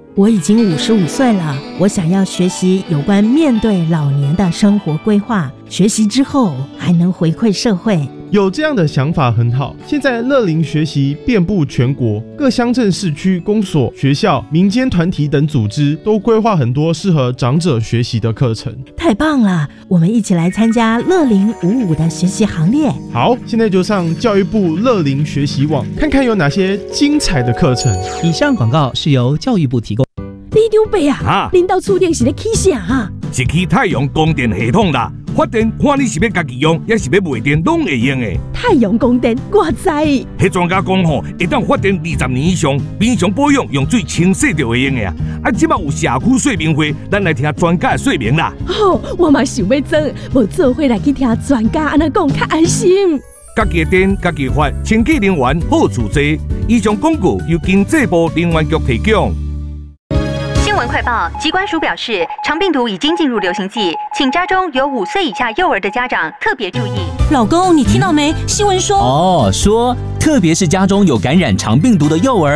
我已经55岁了，我想要学习有关面对老年的生活规划，学习之后还能回馈社会。 有这样的想法很好。现在乐龄学习遍布全国，各乡镇市区公所、学校、民间团体等组织都规划很多适合长者学习的课程。 太棒了，我们一起来参加乐龄55的学习行列。 好，现在就上教育部乐龄学习网，看看有哪些精彩的课程。 以上广告是由教育部提供。 李长伯啊，恁兜厝顶是咧起啥啊？ 是起太阳光电系统啦。发电看你是要家己用，也是要卖电，拢会用的。 太阳光电，我知。 迄专家讲吼，会当发电20年以上，平常保养用水清洗就会用的啊。即马有社区说明会，咱来听专家的说明啦。 好，我嘛想要做，无做伙来去听专家安那讲，较安心。 家己的电，家己发，清洁能源好处多。以上广告由经济部能源局提供。 新闻快报：疾管署表示，肠病毒已经进入流行季，请家中有5岁以下幼儿的家长特别注意。 老公，你听到没？新闻说， 说特别是家中有感染肠病毒的幼儿，